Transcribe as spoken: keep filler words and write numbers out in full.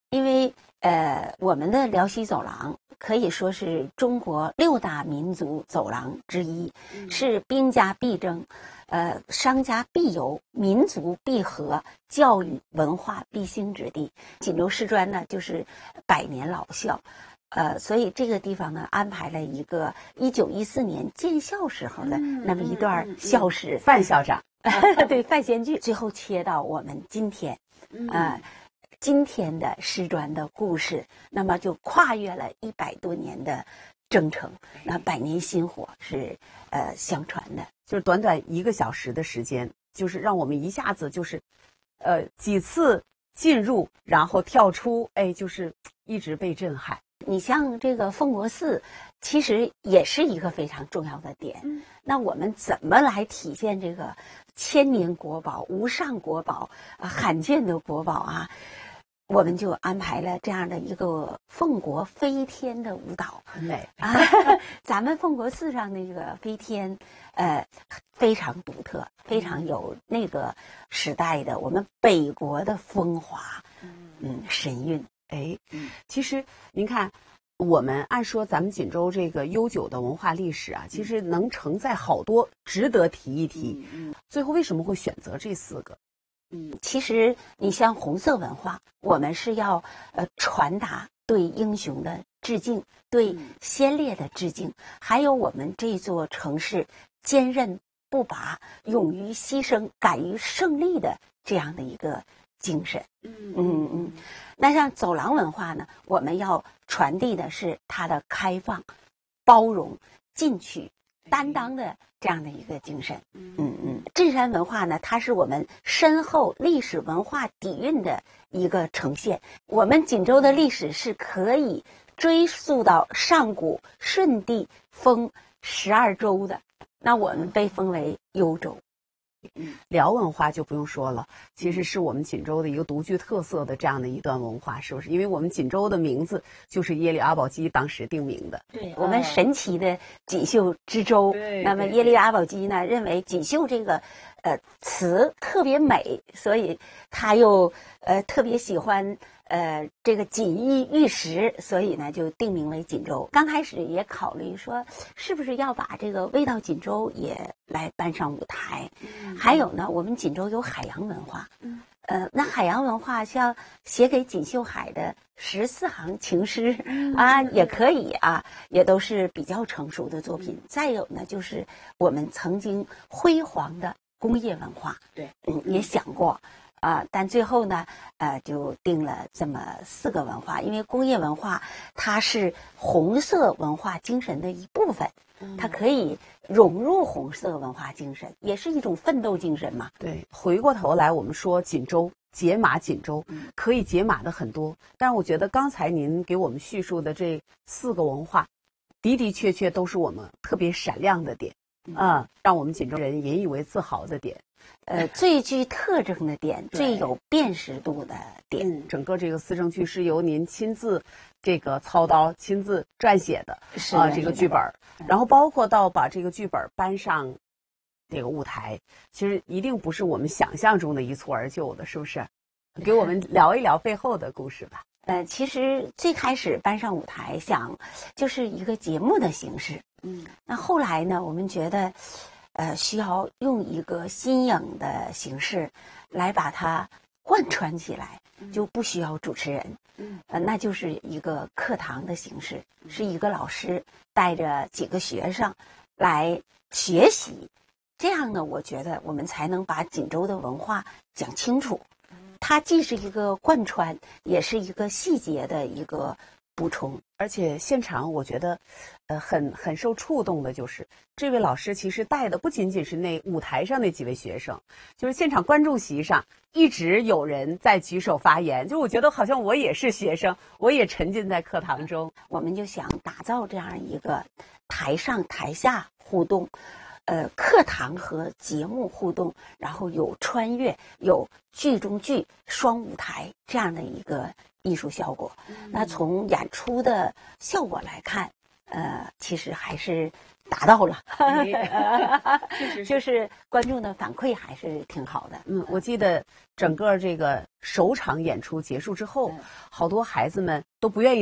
因为呃，我们的辽西走廊可以说是中国六大民族走廊之一，嗯、是兵家必争，呃，商家必游，民族必合，教育文化必兴之地。锦州师专呢，就是百年老校。呃，所以这个地方呢，安排了一个一九一四年建校时候的那么一段校史。 嗯嗯嗯、范校长， 对，范先剧，最后切到我们今天，啊、呃，今天的师专的故事，那么就跨越了一百多年的征程，那百年薪火是呃相传的， 就是短短一个小时的时间，就是让我们一下子就是，呃，几次进入，然后跳出，哎，就是一直被震撼。 你像这个奉国寺，其实也是一个非常重要的点。嗯、那我们怎么来体现这个千年国宝、无上国宝啊、罕见的国宝啊？我们就安排了这样的一个奉国飞天的舞蹈。 很美啊！咱们奉国寺上那个飞天，呃，非常独特，非常有那个时代的我们北国的风华，嗯，神韵。 哎，其实您看，我们按说咱们锦州这个悠久的文化历史啊，其实能承载好多值得提一提。嗯，最后为什么会选择这四个？ 嗯，其实你像红色文化，我们是要呃传达对英雄的致敬，对先烈的致敬，还有我们这座城市坚韧不拔、勇于牺牲、敢于胜利的这样的一个精神。嗯嗯嗯。那像走廊文化呢，我们要传递的是它的开放、包容、进取、担当的这样的一个精神。嗯嗯，镇山文化呢，它是我们深厚历史文化底蕴的一个呈现。我们锦州的历史是可以追溯到上古舜帝封十二州的，那我们被封为幽州。 辽文化就不用说了，其实是我们锦州的一个独具特色的这样的一段文化，是不是？因为我们锦州的名字就是耶律阿保机当时定名的。 对，我们神奇的锦绣之州。对，那么耶律阿保机呢，认为锦绣这个呃词特别美，所以他又呃特别喜欢呃这个锦衣玉食，所以呢就定名为锦州。刚开始也考虑说，是不是要把这个味道锦州也来搬上舞台。嗯、还有呢，我们锦州有海洋文化。嗯，呃，那海洋文化像写给锦绣海的十四行情诗、嗯、啊，也可以啊，也都是比较成熟的作品。嗯、再有呢，就是我们曾经辉煌的工业文化。对，嗯，也想过。啊、呃，但最后呢，呃，就定了这么四个文化，因为工业文化它是红色文化精神的一部分，它可以融入红色文化精神，也是一种奋斗精神嘛。 对，回过头来我们说锦州解码锦州，可以解码的很多，但是我觉得刚才您给我们叙述的这四个文化，的的确确都是我们特别闪亮的点，啊、嗯，让我们锦州人引以为自豪的点。 呃，最具特征的点，最有辨识度的点。 嗯，整个这个思政剧是由您亲自这个操刀、亲自撰写的啊、呃，这个剧本，然后包括到把这个剧本搬上这个舞台，其实一定不是我们想象中的一蹴而就的，是不是？给我们聊一聊背后的故事吧。 呃，其实最开始搬上舞台，想就是一个节目的形式。嗯，那后来呢，我们觉得。呃，需要用一个新颖的形式来把它贯穿起来，就不需要主持人，嗯，呃，那就是一个课堂的形式，是一个老师带着几个学生来学习，这样呢，我觉得我们才能把锦州的文化讲清楚。它既是一个贯穿，也是一个细节的一个补充。 而且现场我觉得，呃，很很受触动的就是这位老师其实带的不仅仅是那舞台上那几位学生，就是现场观众席上一直有人在举手发言，就我觉得好像我也是学生，我也沉浸在课堂中。 我们就想打造这样一个台上台下互动，呃，课堂和节目互动，然后有穿越，有剧中剧双舞台这样的一个艺术效果。那从演出的效果来看， 呃，其实还是达到了， 确实就是观众的反馈还是挺好的。 嗯，我记得整个这个首场演出结束之后，好多孩子们都不愿意